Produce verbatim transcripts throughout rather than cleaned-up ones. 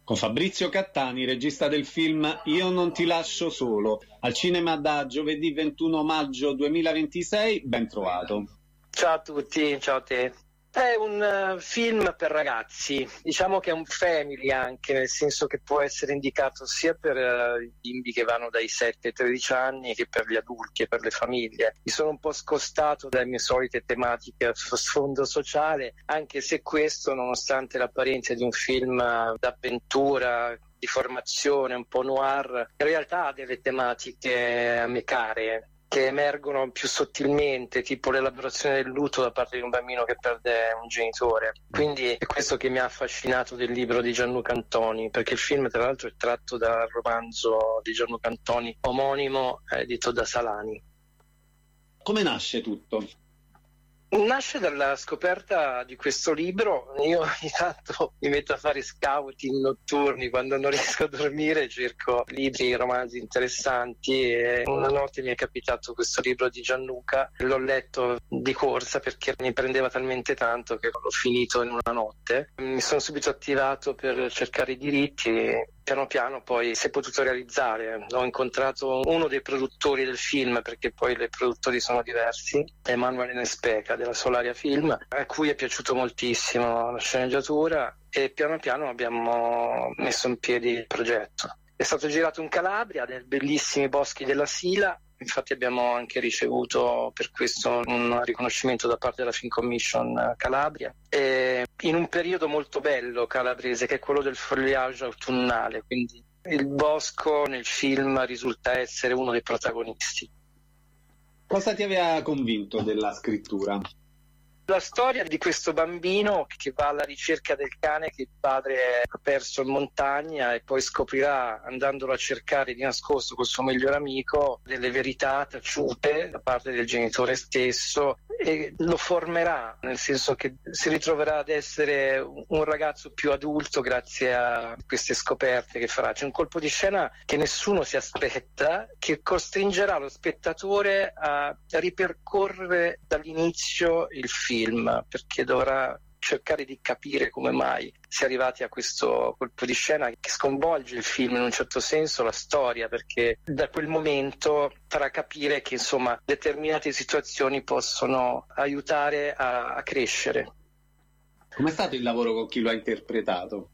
Con Fabrizio Cattani, regista del film Io non ti lascio solo, al cinema da giovedì ventuno maggio duemilaventisei. Ben trovato. Ciao a tutti, ciao a te. È un uh, film per ragazzi, diciamo che è un family anche, nel senso che può essere indicato sia per uh, i bimbi che vanno dai sette ai tredici anni che per gli adulti e per le famiglie. Mi sono un po' scostato dalle mie solite tematiche a sfondo sociale, anche se questo, nonostante l'apparenza di un film uh, d'avventura, di formazione, un po' noir, in realtà ha delle tematiche a me care, che emergono più sottilmente, tipo l'elaborazione del lutto da parte di un bambino che perde un genitore. Quindi è questo che mi ha affascinato del libro di Gianluca Antoni, perché il film tra l'altro è tratto dal romanzo di Gianluca Antoni omonimo, edito da Salani. Come nasce tutto? Nasce dalla scoperta di questo libro. Io ogni tanto mi metto a fare scouting notturni quando non riesco a dormire, cerco libri, romanzi interessanti, e una notte mi è capitato questo libro di Gianluca. L'ho letto di corsa perché mi prendeva talmente tanto che l'ho finito in una notte. Mi sono subito attivato per cercare i diritti e piano piano poi si è potuto realizzare. Ho incontrato uno dei produttori del film, perché poi i produttori sono diversi, Emanuele Nespeca della Solaria Film, a cui è piaciuto moltissimo la sceneggiatura, e piano piano abbiamo messo in piedi il progetto. È stato girato in Calabria, nei bellissimi boschi della Sila. Infatti abbiamo anche ricevuto per questo un riconoscimento da parte della Film Commission Calabria, e in un periodo molto bello calabrese, che è quello del foliage autunnale, quindi il bosco nel film risulta essere uno dei protagonisti. Cosa ti aveva convinto della scrittura? La storia di questo bambino che va alla ricerca del cane che il padre ha perso in montagna, e poi scoprirà, andandolo a cercare di nascosto col suo migliore amico, delle verità taciute da parte del genitore stesso, e lo formerà, nel senso che si ritroverà ad essere un ragazzo più adulto grazie a queste scoperte che farà. C'è un colpo di scena che nessuno si aspetta, che costringerà lo spettatore a ripercorrere dall'inizio il film, perché dovrà cercare di capire come mai si è arrivati a questo colpo di scena che sconvolge il film, in un certo senso la storia, perché da quel momento farà capire che insomma determinate situazioni possono aiutare a, a crescere. Com'è stato il lavoro con chi lo ha interpretato?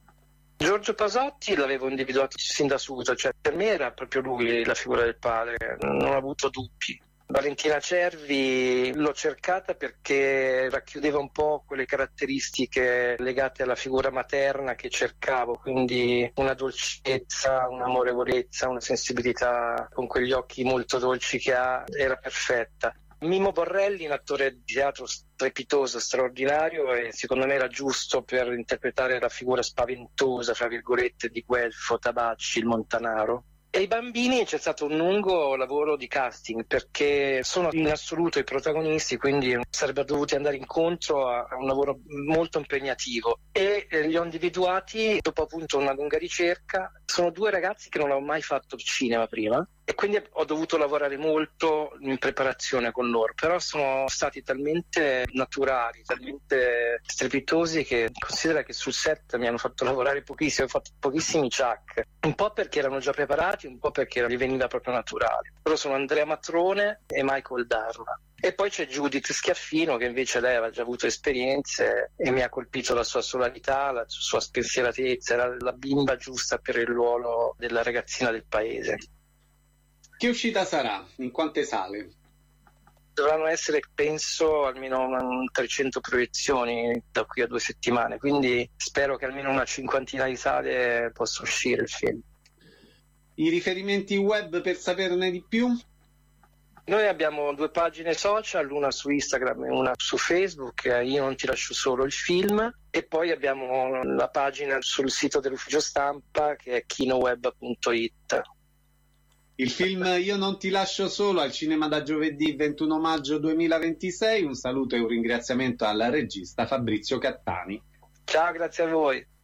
Giorgio Pasotti l'avevo individuato sin da subito, cioè per me era proprio lui la figura del padre, non ho avuto dubbi. Valentina Cervi l'ho cercata perché racchiudeva un po' quelle caratteristiche legate alla figura materna che cercavo, quindi una dolcezza, un'amorevolezza, una sensibilità, con quegli occhi molto dolci che ha, era perfetta. Mimo Borrelli, un attore di teatro strepitoso, straordinario, e secondo me era giusto per interpretare la figura spaventosa, fra virgolette, di Guelfo Tabacci, il Montanaro. E i bambini c'è stato un lungo lavoro di casting, perché sono in assoluto i protagonisti, quindi sarebbero dovuti andare incontro a un lavoro molto impegnativo, e li ho individuati dopo appunto una lunga ricerca. Sono due ragazzi che non avevo mai fatto cinema prima, e quindi ho dovuto lavorare molto in preparazione con loro, però sono stati talmente naturali, talmente strepitosi, che considera che sul set mi hanno fatto lavorare pochissimo, ho fatto pochissimi chuck, un po' perché erano già preparati, un po' perché gli veniva proprio naturale. Loro sono Andrea Matrone e Michael Darla. E poi c'è Judith Schiaffino, che invece lei aveva già avuto esperienze e mi ha colpito la sua solarità, la sua spensieratezza, era la bimba giusta per il ruolo della ragazzina del paese. Che uscita sarà? In quante sale? Dovranno essere, penso, almeno trecento proiezioni da qui a due settimane, quindi spero che almeno una cinquantina di sale possa uscire il film. I riferimenti web per saperne di più? Noi abbiamo due pagine social, una su Instagram e una su Facebook, Io non ti lascio solo il film, e poi abbiamo la pagina sul sito dell'ufficio stampa che è kinoweb punto it. Il film Io non ti lascio solo al cinema da giovedì ventuno maggio duemilaventisei. Un saluto e un ringraziamento al regista Fabrizio Cattani. Ciao, grazie a voi.